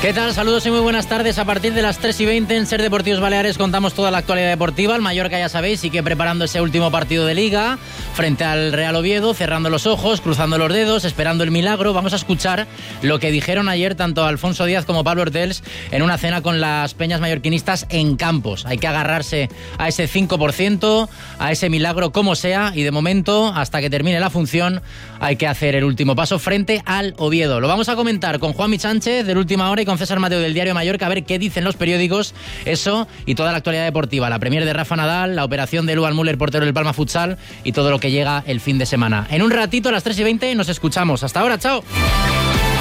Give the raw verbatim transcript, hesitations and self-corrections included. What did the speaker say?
¿Qué tal? Saludos y muy buenas tardes. A partir de las tres y veinte en Ser Deportivos Baleares contamos toda la actualidad deportiva. El Mallorca, ya sabéis, sigue preparando ese último partido de Liga frente al Real Oviedo, cerrando los ojos, cruzando los dedos, esperando el milagro. Vamos a escuchar lo que dijeron ayer tanto Alfonso Díaz como Pablo Ortells en una cena con las peñas mallorquinistas en Campos. Hay que agarrarse a ese cinco por ciento, a ese milagro como sea, y de momento, hasta que termine la función, hay que hacer el último paso frente al Oviedo. Lo vamos a comentar con Juanmi Sánchez del Última Hora y con César Mateo del Diario Mallorca, a ver qué dicen los periódicos, eso y toda la actualidad deportiva, la Premier de Rafa Nadal, la operación de Luan Müller, portero del Palma Futsal, y todo lo que llega el fin de semana. En un ratito, a las tres y veinte, nos escuchamos. Hasta ahora, chao.